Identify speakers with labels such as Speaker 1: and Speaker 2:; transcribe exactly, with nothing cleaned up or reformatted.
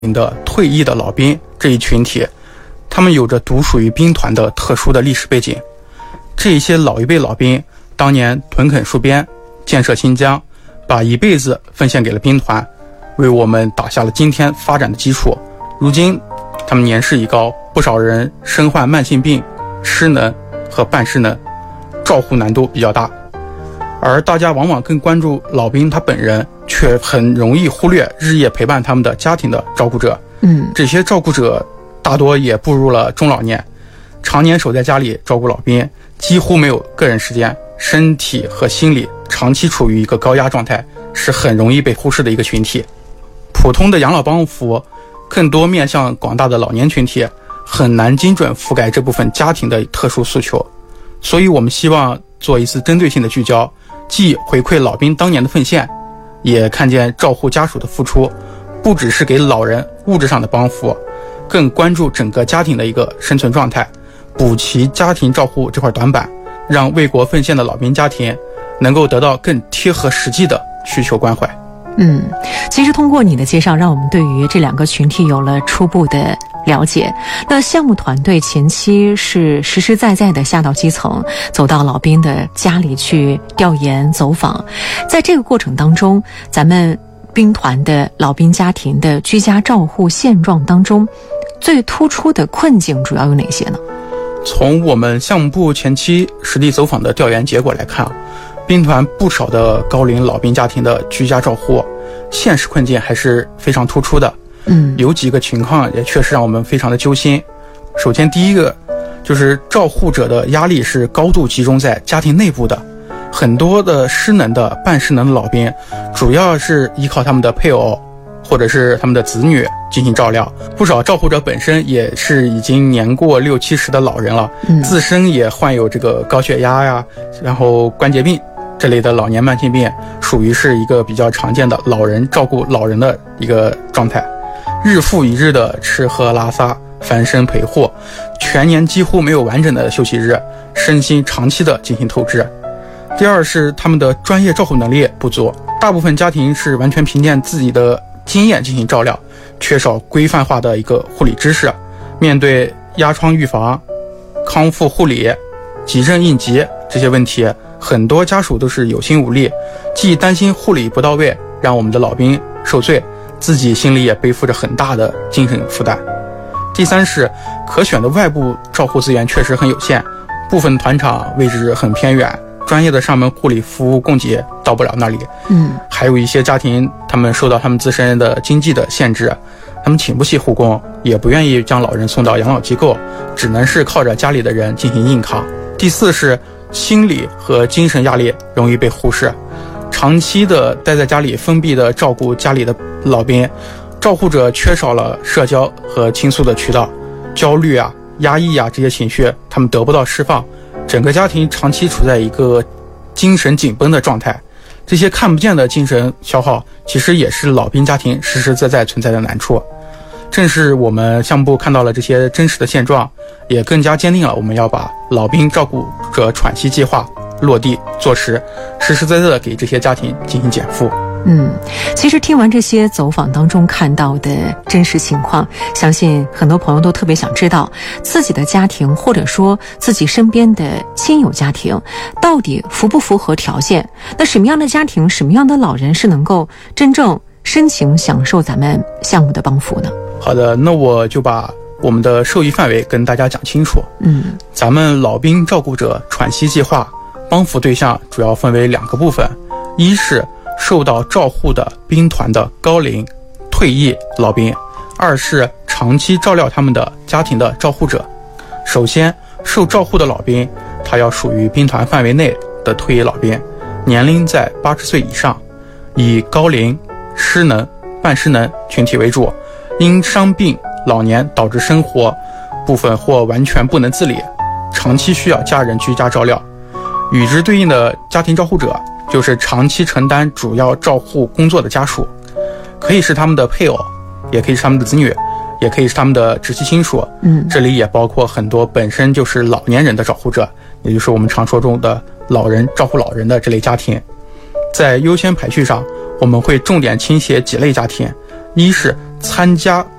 Speaker 1: 的退役的老兵这一群体，他们有着独属于兵团的特殊的历史背景。这一些老一辈老兵当年屯垦戍边，建设新疆，把一辈子奉献给了兵团，为我们打下了今天发展的基础。如今他们年事已高，不少人身患慢性病、失能和半失能，照护难度比较大。而大家往往更关注老兵他本人，却很容易忽略日夜陪伴他们的家庭的照顾者。
Speaker 2: 嗯，
Speaker 1: 这些照顾者大多也步入了中老年，常年守在家里照顾老兵，几乎没有个人时间，身体和心理长期处于一个高压状态，是很容易被忽视的一个群体。普通的养老帮扶更多面向广大的老年群体，很难精准覆盖这部分家庭的特殊诉求。所以我们希望做一次针对性的聚焦，既回馈老兵当年的奉献，也看见照护家属的付出，不只是给老人物质上的帮扶，更关注整个家庭的一个生存状态，补齐家庭照护这块短板，让为国奉献的老兵家庭能够得到更贴合实际的需求关怀。
Speaker 2: 嗯，其实通过你的介绍，让我们对于这两个群体有了初步的了解。那项目团队前期是实实在在的下到基层，走到老兵的家里去调研走访，在这个过程当中，咱们兵团的老兵家庭的居家照护现状当中，最突出的困境主要有哪些呢？
Speaker 1: 从我们项目部前期实地走访的调研结果来看，兵团不少的高龄老兵家庭的居家照护现实困境还是非常突出的。
Speaker 2: 嗯，
Speaker 1: 有几个情况也确实让我们非常的揪心。首先第一个就是照护者的压力是高度集中在家庭内部的，很多的失能的半失能的老兵主要是依靠他们的配偶或者是他们的子女进行照料，不少照护者本身也是已经年过六七十的老人了，
Speaker 2: 嗯，
Speaker 1: 自身也患有这个高血压呀，然后关节病这类的老年慢性病，属于是一个比较常见的老人照顾老人的一个状态，日复一日的吃喝拉撒，翻身陪护，全年几乎没有完整的休息日，身心长期的进行透支。第二是他们的专业照护能力不足，大部分家庭是完全凭借自己的经验进行照料，缺少规范化的一个护理知识。面对压疮预防、康复护理、急症应急这些问题，很多家属都是有心无力，既担心护理不到位让我们的老兵受罪，自己心里也背负着很大的精神负担。第三是可选的外部照护资源确实很有限，部分团场位置很偏远，专业的上门护理服务供给到不了那里。
Speaker 2: 嗯，
Speaker 1: 还有一些家庭他们受到他们自身的经济的限制，他们请不起护工，也不愿意将老人送到养老机构，只能是靠着家里的人进行硬扛。第四是心理和精神压力容易被忽视，长期的待在家里封闭的照顾家里的老兵，照护者缺少了社交和倾诉的渠道，焦虑啊、压抑啊这些情绪他们得不到释放，整个家庭长期处在一个精神紧绷的状态。这些看不见的精神消耗其实也是老兵家庭实实在在存在的难处。正是我们项目部看到了这些真实的现状，也更加坚定了我们要把老兵照顾者喘息计划落地做实，实实在在的给这些家庭进行减负。
Speaker 2: 嗯，其实听完这些走访当中看到的真实情况，相信很多朋友都特别想知道自己的家庭或者说自己身边的亲友家庭到底符不符合条件，那什么样的家庭，什么样的老人是能够真正申请享受咱们项目的帮扶呢？
Speaker 1: 好的，那我就把我们的受益范围跟大家讲清楚。
Speaker 2: 嗯，
Speaker 1: 咱们老兵照顾者喘息计划帮扶对象主要分为两个部分，一是受到照护的兵团的高龄退役老兵，二是长期照料他们的家庭的照护者。首先受照护的老兵，他要属于兵团范围内的退役老兵，年龄在八十岁以上，以高龄、失能、半失能群体为主，因伤病老年导致生活部分或完全不能自理，长期需要家人居家照料。与之对应的家庭照护者就是长期承担主要照护工作的家属，可以是他们的配偶，也可以是他们的子女，也可以是他们的直系亲属。
Speaker 2: 嗯，
Speaker 1: 这里也包括很多本身就是老年人的照护者，也就是我们常说中的老人照顾老人的这类家庭。在优先排序上，我们会重点倾斜几类家庭，一是参加